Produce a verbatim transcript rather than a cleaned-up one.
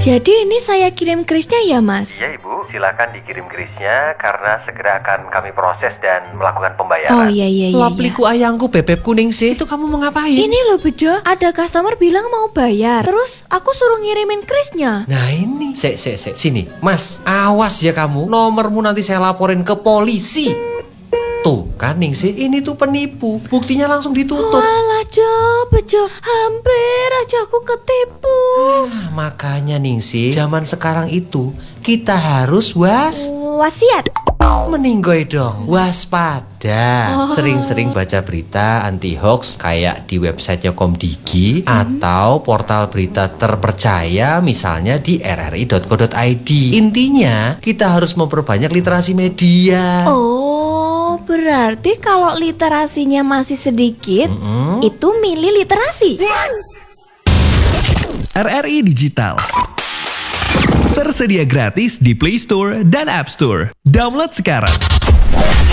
Jadi ini saya kirim krisnya ya, Mas? Iya, Ibu. Silakan dikirim krisnya karena segera akan kami proses dan melakukan pembayaran. Oh iya iya iya. Lapliku ayangku bebek kuning sih. Itu kamu mau ngapain? Ini loh Bejo, ada customer bilang mau bayar. Terus aku suruh ngirimin krisnya. Nah ini, sek sek sek sini, Mas. Awas ya kamu, nomormu nanti saya laporin ke polisi. Tuh kan Ningsih, ini tuh penipu. Buktinya langsung ditutup. Walah Jo, Bejo, hampir aja aku ketipu. Ah, makanya Ningsih, zaman sekarang itu kita harus was Wasiat. meninggoy dong, waspada. Oh. Sering-sering baca berita anti hoax kayak di websitenya Komdigi hmm. atau portal berita terpercaya misalnya di r r i dot co dot i d. Intinya kita harus memperbanyak literasi media. Oh, berarti kalau literasinya masih sedikit, Mm-mm. itu milih literasi. R R I Digital tersedia gratis di Play Store dan App Store. Download sekarang.